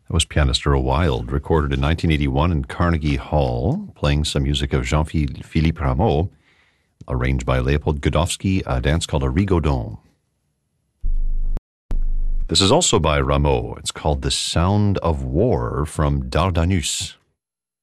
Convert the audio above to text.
That was pianist Earl Wild, recorded in 1981 in Carnegie Hall, playing some music of Jean-Philippe Rameau, arranged by Leopold Godofsky, a dance called a rigodon. This is also by Rameau. It's called The Sound of War from Dardanus.